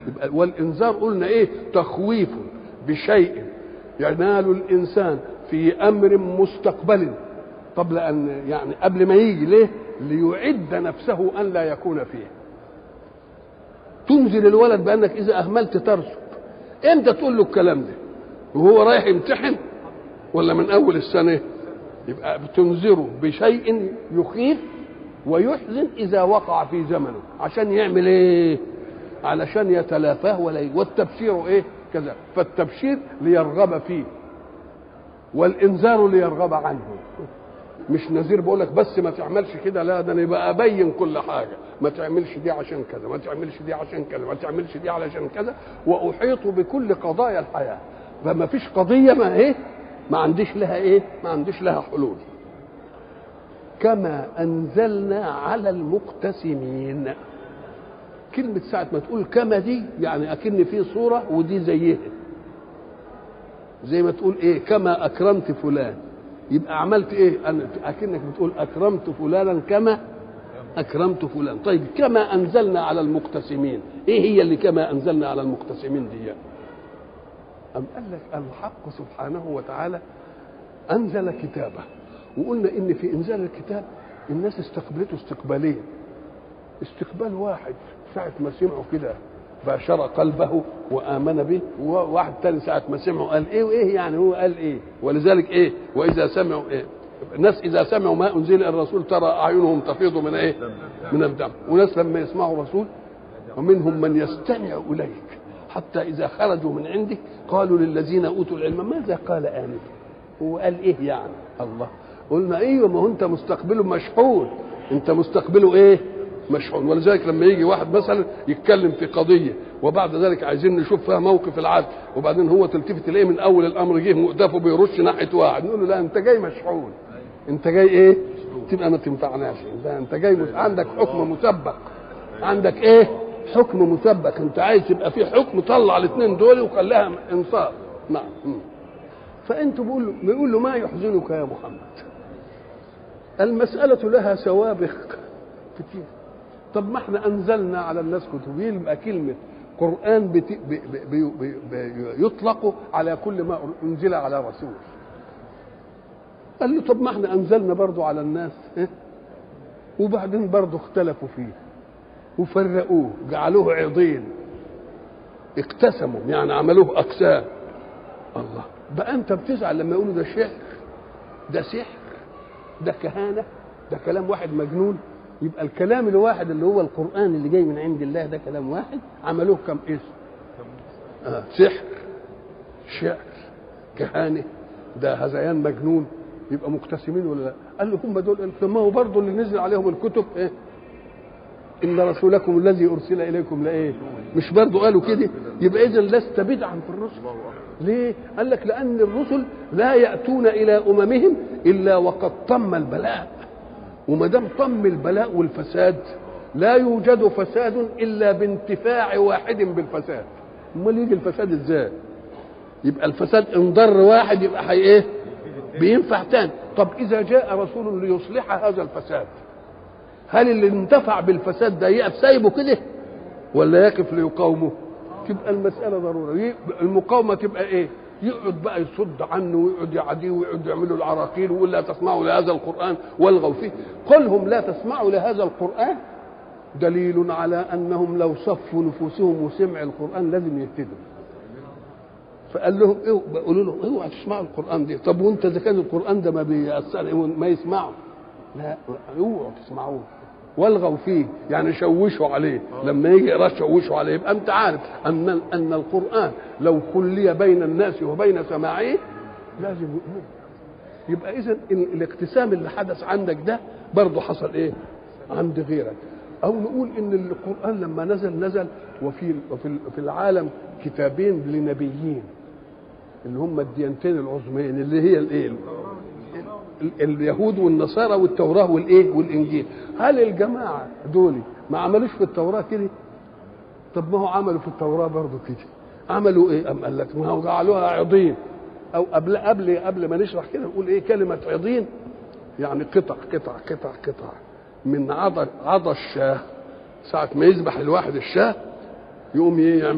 والإنذار قلنا إيه؟ تخويف بشيء ينال الإنسان في أمر مستقبل قبل أن يعني قبل ما يجي. ليه؟ ليعد نفسه أن لا يكون فيه. تنزل الولد بأنك إذا أهملت ترسب. إمتى تقول له الكلام ده؟ وهو رايح يمتحن ولا من أول السنة؟ يبقى بتنذره بشيء يخيف ويحزن إذا وقع في زمنه. عشان يعمل إيه؟ علشان يتلافاه والتبشير إيه؟ كذا. فالتبشير ليرغب فيه والإنذار ليرغب عنه. مش نذير بقول لك بس ما تعملش كده، لا، ده انا يبقى ابين كل حاجه. ما تعملش دي عشان كذا، ما تعملش دي عشان كذا، ما تعملش دي علشان كذا، واحيط بكل قضايا الحياه. فما فيش قضيه ما ايه ما عنديش لها ايه ما عنديش لها حلول. كما انزلنا على المقتسمين. كلمه ساعه ما تقول كما دي يعني اكن في صوره ودي زيها، زي ما تقول ايه كما اكرمت فلان، يبقى عملت ايه؟ اكنك بتقول اكرمت فلانا كما اكرمت فلان. طيب كما انزلنا على المقتسمين، ايه هي اللي كما انزلنا على المقتسمين دي؟ ام قال لك الحق سبحانه وتعالى انزل كتابه، وقلنا ان في انزال الكتاب الناس استقبلته استقبالين. استقبال واحد ساعه ما سمعوا كده باشر قلبه وآمن به، وواحد تاني ساعة ما سمعوا قال إيه وإيه يعني هو قال إيه. ولذلك إيه وإذا سمعوا إيه الناس إذا سمعوا ما أنزل إلى الرسول ترى أعينهم تفيض من إيه من الدم. وناس لما يسمعوا الرسول ومنهم من يستمع إليك حتى إذا خرجوا من عندك قالوا للذين أوتوا العلم ماذا قال آنفا. هو قال إيه يعني؟ الله. قلنا أيوه ما هو أنت مستقبله مشحون، أنت مستقبله إيه مشحون. ولذلك لما يجي واحد مثلا يتكلم في قضيه وبعد ذلك عايزين نشوف فيها موقف العدل، وبعدين هو تلتفت تلاقيه من اول الامر جه مؤدفه بيرش ناحيه واحد، نقول له لا انت جاي مشحون، انت جاي ايه تبقى ما تنفعناش، انت جاي عندك حكم مسبق، عندك ايه حكم مسبق، انت عايز يبقى في حكم طلع الاثنين دول وخليها انصاف. نعم. فانتوا بيقول له ما يحزنك يا محمد. المساله لها سوابق كتير. طب ما احنا انزلنا على الناس كتب، يبقى كلمه قران يطلق على كل ما انزل على رسول. قال له طب ما احنا انزلنا برضو على الناس وبعدين برضو اختلفوا فيه وفرقوه جعلوه عضين، اقتسموا يعني عملوه اقسام. الله بقى انت بتزعل لما يقولوا ده شعر، ده سحر، ده كهانه، ده كلام واحد مجنون. يبقى الكلام الواحد اللي هو القرآن اللي جاي من عند الله ده كلام واحد عملوه كم اسم؟ سحر، شعر، كهانة، ده هذيان مجنون. يبقى مقتسمين ولا لا؟ قال له هم دول. ما هو برضه اللي نزل عليهم الكتب ايه؟ إن رسولكم الذي أرسل إليكم لإيه؟ مش برضه قالوا كده؟ يبقى إذا لست بدعا في الرسل. ليه؟ قال لك لأن الرسل لا يأتون إلى أممهم إلا وقد طم البلاء، وما دام طم البلاء والفساد لا يوجد فساد الا بانتفاع واحد بالفساد. امال يجي الفساد ازاي؟ يبقى الفساد ان ضر واحد يبقى ايه بينفع تاني. طب اذا جاء رسول ليصلح هذا الفساد، هل اللي انتفع بالفساد ده يقف سايبه كده ولا يقف ليقاومه؟ تبقى المساله ضروره. المقاومه تبقى ايه؟ يقعد بقى يصد عنه ويقعد يعاديه ويقعد يعملوا العراقيل ويقول لا تسمعوا لهذا القرآن والغوا فيه. قلهم لا تسمعوا لهذا القرآن دليل على أنهم لو صفوا نفوسهم وسمع القرآن لازم يهتدوا. فقال لهم ايه؟ بيقولوا له اوعوا تسمعوا القرآن ده. طب وانت اذا كان القرآن ده ما بيأثر ما يسمعوا؟ لا اوعوا تسمعوه والغوا فيه، يعني شوشوا عليه. لما يجي يقرا شوشوا عليه. يبقى انت عارف ان القران لو خلي بين الناس وبين سماعه لازم يؤمنوا. يبقى اذا الاقتسام اللي حدث عندك ده برضه حصل ايه عند غيرك. او نقول ان القران لما نزل وفي العالم كتابين لنبيين اللي هم الديانتين العظميين اللي هي الايه اليهود والنصارى والتوراه والايه والانجيل. هل الجماعه دول ما عملوش في التوراه كده؟ طب ما هو عملوا في التوراه برضه كده. عملوا ايه؟ قال لك ما هو جعلوها عضين. او قبل ما نشرح كده نقول ايه كلمه عضين؟ يعني قطع قطع قطع قطع من عضى الشاه. ساعه ما يذبح الواحد الشاه يقوم يعمل